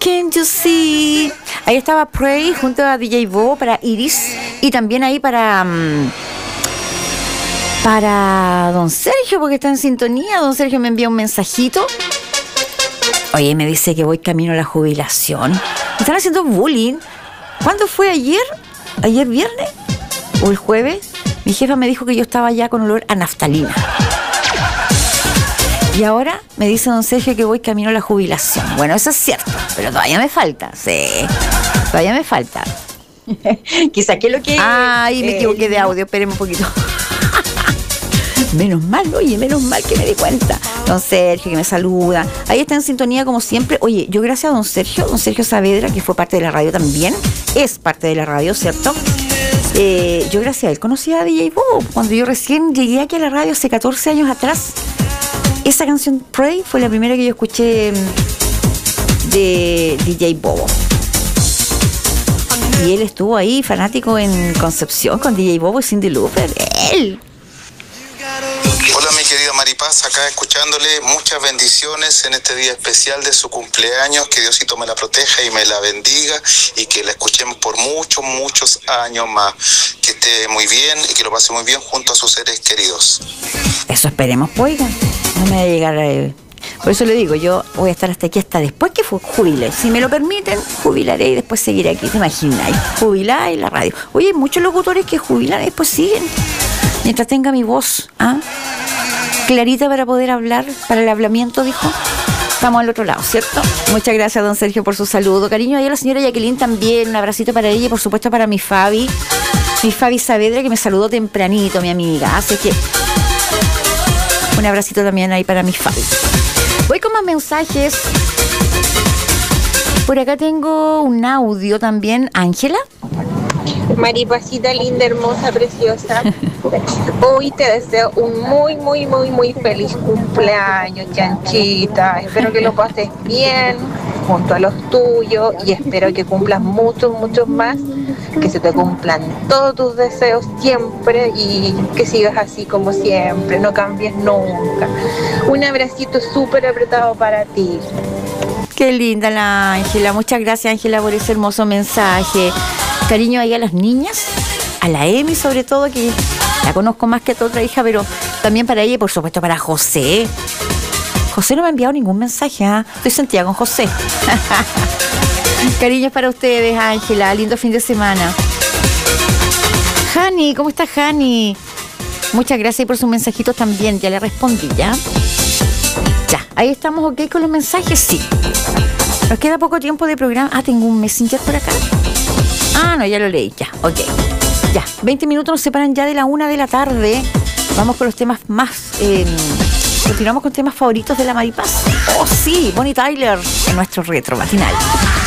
Can't you see? Ahí estaba Pray junto a DJ Bobo para Iris. Y también ahí para don Sergio, porque está en sintonía. Don Sergio me envía un mensajito. Oye, me dice que voy camino a la jubilación. Me están haciendo bullying. ¿Cuándo fue? ¿Ayer? ¿Ayer viernes? ¿O el jueves? Mi jefa me dijo que yo estaba ya con olor a naftalina. Y ahora me dice don Sergio que voy camino a la jubilación. Bueno, eso es cierto, pero todavía me falta. Sí, todavía me falta. Quizá que lo que... Ay, me equivoqué de audio, espérenme un poquito. Menos mal, oye, menos mal que me di cuenta. Don Sergio, que me saluda. Ahí está en sintonía como siempre. Oye, yo gracias a don Sergio Saavedra, que fue parte de la radio también. Es parte de la radio, ¿cierto? Yo gracias a él conocí a DJ Bobo. Cuando yo recién llegué aquí a la radio hace 14 años atrás. Esa canción Pray fue la primera que yo escuché de DJ Bobo. Y él estuvo ahí, fanático en Concepción, con DJ Bobo y Cyndi Lauper. ¡Él! Hola mi querida Maripaz, acá escuchándole, muchas bendiciones en este día especial de su cumpleaños, que Diosito me la proteja y me la bendiga y que la escuchemos por muchos años más, que esté muy bien y que lo pase muy bien junto a sus seres queridos. Eso esperemos, pues, oiga, no me va a llegar por eso le digo, yo voy a estar hasta aquí hasta después que jubile, si me lo permiten, jubilaré y después seguiré aquí, ¿te imaginas? Jubilar en la radio. Oye, hay muchos locutores que jubilan y después siguen. Mientras tenga mi voz clarita para poder hablar, para el hablamiento, dijo. Estamos al otro lado, ¿cierto? Muchas gracias, don Sergio, por su saludo. Cariño, y a la señora Jacqueline también, un abracito para ella y por supuesto para mi Fabi Saavedra, que me saludó tempranito, mi amiga. Así que un abracito también ahí para mi Fabi. Voy con más mensajes. Por acá tengo un audio también. Ángela. Maripacita linda, hermosa, preciosa. Hoy te deseo un muy feliz cumpleaños, chanchita. Espero que lo pases bien junto a los tuyos y espero que cumplas muchos más, que se te cumplan todos tus deseos siempre y que sigas así como siempre, no cambies nunca. Un abracito súper apretado para ti. Qué linda la Ángela. Muchas gracias, Ángela, por ese hermoso mensaje. Cariño ahí a las niñas, a la Emi sobre todo, que la conozco más que a tu otra hija, pero también para ella y por supuesto para José. José no me ha enviado ningún mensaje, Estoy sentida con José. Cariños para ustedes, Ángela. Lindo fin de semana. Jani, ¿cómo está Jani? Muchas gracias por sus mensajitos también. Ya le respondí, ¿ya? Ya, ahí estamos, ok, con los mensajes, sí. Nos queda poco tiempo de programa. Tengo un Messenger por acá. No, ya lo leí, ya, ok. Ya, 20 minutos nos separan ya de la 1 de la tarde. Vamos con los temas más... continuamos con temas favoritos de la Maripaz. Oh, sí, Bonnie Tyler en nuestro retro matinal.